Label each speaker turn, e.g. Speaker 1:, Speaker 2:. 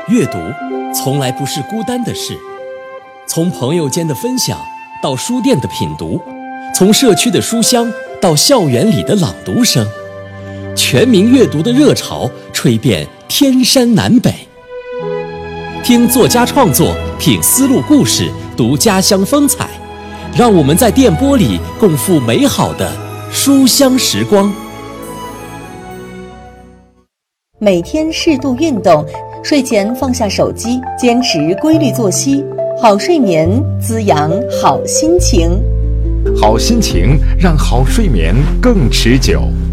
Speaker 1: 阅读从来不是孤单的事，从朋友间的分享到书店的品读，从社区的书香到校园里的朗读声，全民阅读的热潮吹遍天山南北。听作家创作，品丝路故事，读家乡风采，让我们在电波里共赴美好的书香时光。
Speaker 2: 每天适度运动，睡前放下手机，坚持规律作息，好睡眠滋养好心情，
Speaker 3: 好心情让好睡眠更持久。